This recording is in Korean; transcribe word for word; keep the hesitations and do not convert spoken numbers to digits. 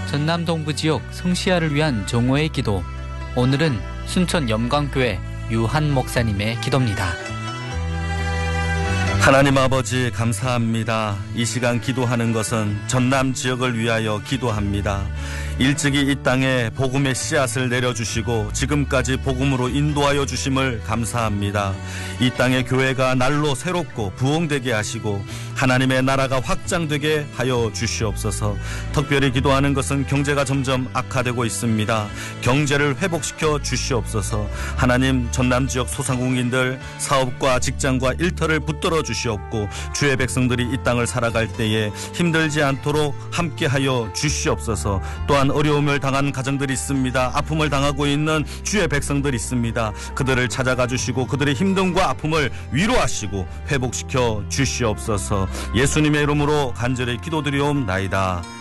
전남 동부 지역 성시아를 위한 정오의 기도. 오늘은 순천 염광교회 유한 목사님의 기도입니다. 하나님 아버지 감사합니다. 이 시간 기도하는 것은 전남 지역을 위하여 기도합니다. 일찍이 이 땅에 복음의 씨앗을 내려주시고 지금까지 복음으로 인도하여 주심을 감사합니다. 이 땅의 교회가 날로 새롭고 부흥되게 하시고 하나님의 나라가 확장되게 하여 주시옵소서. 특별히 기도하는 것은 경제가 점점 악화되고 있습니다. 경제를 회복시켜 주시옵소서. 하나님 전남 지역 소상공인들 사업과 직장과 일터를 붙들어 주시옵고 주의 백성들이 이 땅을 살아갈 때에 힘들지 않도록 함께하여 주시옵소서. 또한 어려움을 당한 가정들이 있습니다. 아픔을 당하고 있는 주의 백성들이 있습니다. 그들을 찾아가 주시고 그들의 힘듦과 아픔을 위로하시고 회복시켜 주시옵소서. 예수님의 이름으로 간절히 기도드리옵나이다.